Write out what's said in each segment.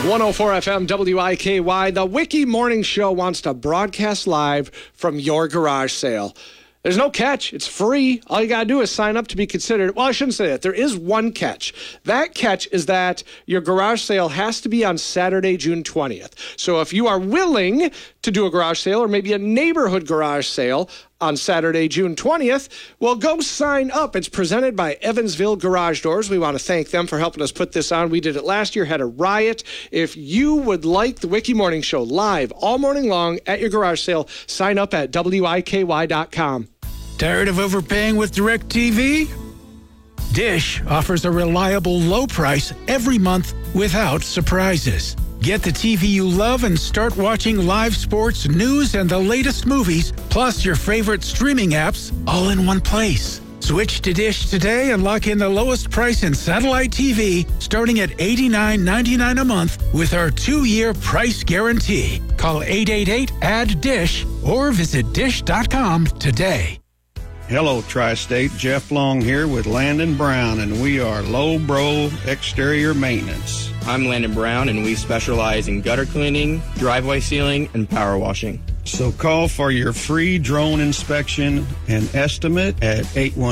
104 FM WIKY, the Wiki Morning Show wants to broadcast live from your garage sale. There's no catch. It's free. All you got to do is sign up to be considered. Well, I shouldn't say that. There is one catch. That catch is that your garage sale has to be on Saturday, June 20th. So if you are willing to do a garage sale or maybe a neighborhood garage sale on Saturday, June 20th, well, go sign up. It's presented by Evansville Garage Doors. We want to thank them for helping us put this on. We did it last year, had a riot. If you would like the Wiki Morning Show live all morning long at your garage sale, sign up at WIKY.com. Tired of overpaying with DirecTV? Dish offers a reliable low price every month without surprises. Get the TV you love and start watching live sports, news, and the latest movies, plus your favorite streaming apps, all in one place. Switch to Dish today and lock in the lowest price in satellite TV, starting at $89.99 a month with our 2-year price guarantee. Call 888-ADD-DISH or visit dish.com today. Hello, Tri-State. Jeff Long here with Landon Brown, and we are Low Bro Exterior Maintenance. I'm Landon Brown, and we specialize in gutter cleaning, driveway sealing, and power washing. So call for your free drone inspection and estimate at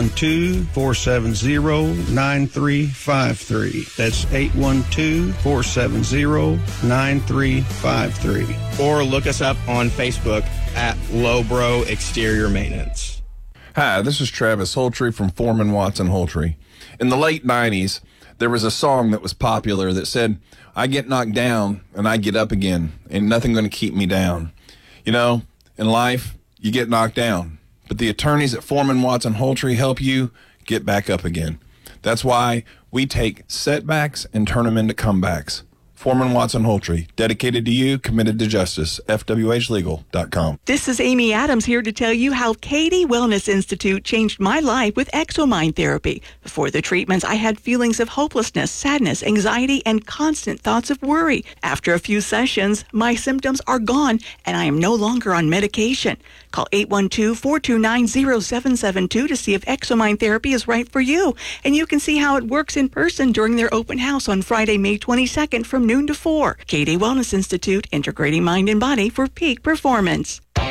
812-470-9353. That's 812-470-9353. Or look us up on Facebook at Low Bro Exterior Maintenance. Hi, this is Travis Holtree from Foreman Watson Holtree. In the late 90s, there was a song that was popular that said, I get knocked down and I get up again. Ain't nothing going to keep me down. You know, in life, you get knocked down, but the attorneys at Foreman Watson Holtree help you get back up again. That's why we take setbacks and turn them into comebacks. Foreman Watson Holtree, dedicated to you, committed to justice. FWHlegal.com. This is Amy Adams here to tell you how Katie Wellness Institute changed my life with Exomind therapy. Before the treatments, I had feelings of hopelessness, sadness, anxiety, and constant thoughts of worry. After a few sessions, my symptoms are gone, and I am no longer on medication. Call 812-429-0772 to see if Exomind therapy is right for you. And you can see how it works in person during their open house on Friday, May 22nd from noon to 4. Katie Wellness Institute, integrating mind and body for peak performance. Your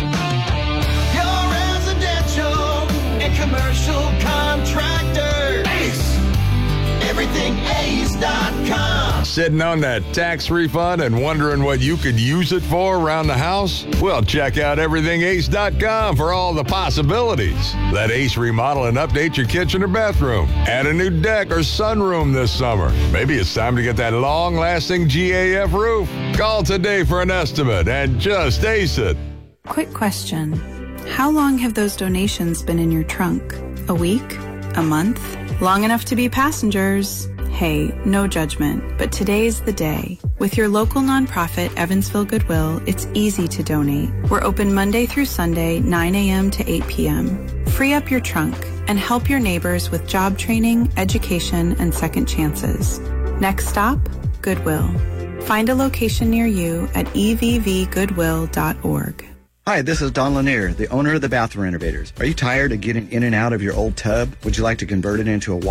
residential and commercial contractor. Ace. Everything Ace.com. Sitting on that tax refund and wondering what you could use it for around the house? Well, check out everythingace.com for all the possibilities. Let Ace remodel and update your kitchen or bathroom. Add a new deck or sunroom this summer. Maybe it's time to get that long-lasting GAF roof. Call today for an estimate and just ace it. Quick question. How long have those donations been in your trunk? A week? A month? Long enough to be passengers? Hey, no judgment, but today's the day. With your local nonprofit, Evansville Goodwill, it's easy to donate. We're open Monday through Sunday, 9 a.m. to 8 p.m. Free up your trunk and help your neighbors with job training, education, and second chances. Next stop, Goodwill. Find a location near you at evvgoodwill.org. Hi, this is Don Lanier, the owner of the Bathroom Renovators. Are you tired of getting in and out of your old tub? Would you like to convert it into a